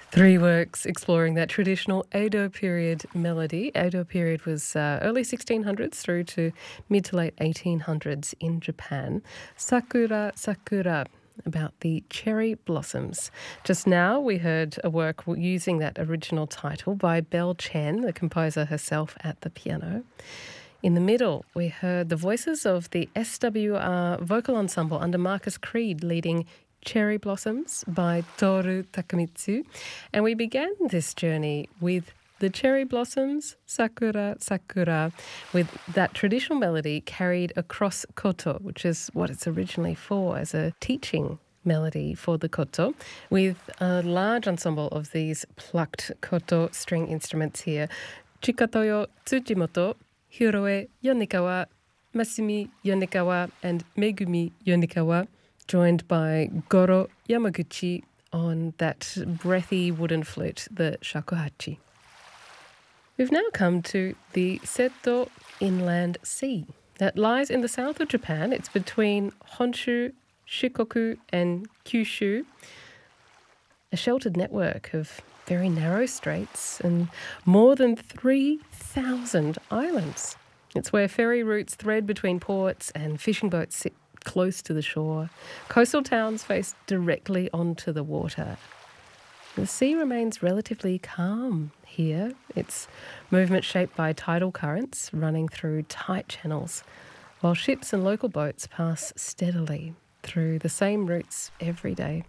Three works exploring that traditional Edo period melody. Edo period was early 1600s through to mid to late 1800s in Japan. Sakura, Sakura, about the cherry blossoms. Just now we heard a work using that original title by Belle Chen, the composer herself at the piano. In the middle, we heard the voices of the SWR vocal ensemble under Marcus Creed leading Cherry Blossoms by Toru Takemitsu. And we began this journey with the Cherry Blossoms, Sakura, Sakura, with that traditional melody carried across koto, which is what it's originally for, as a teaching melody for the koto, with a large ensemble of these plucked koto string instruments here. Chikatoyo Tsujimoto, Hiroe Yonekawa, Masumi Yonekawa, and Megumi Yonekawa, joined by Goro Yamaguchi on that breathy wooden flute, the shakuhachi. We've now come to the Seto Inland Sea that lies in the south of Japan. It's between Honshu, Shikoku and Kyushu, a sheltered network of very narrow straits and more than 3,000 islands. It's where ferry routes thread between ports and fishing boats sit close to the shore. Coastal towns face directly onto the water. The sea remains relatively calm here. Its movement shaped by tidal currents running through tight channels, while ships and local boats pass steadily through the same routes every day.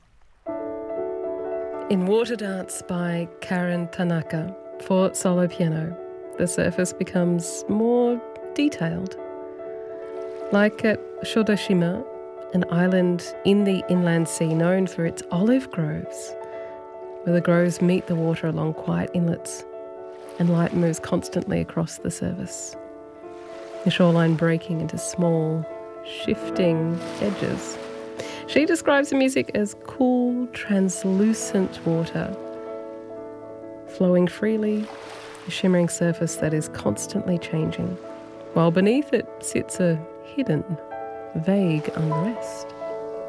In Water Dance by Karen Tanaka for solo piano, the surface becomes more detailed. Like at Shodoshima, an island in the inland sea known for its olive groves, where the groves meet the water along quiet inlets and light moves constantly across the surface, the shoreline breaking into small, shifting edges. She describes the music as cool, translucent water, flowing freely, a shimmering surface that is constantly changing, while beneath it sits a hidden, vague unrest.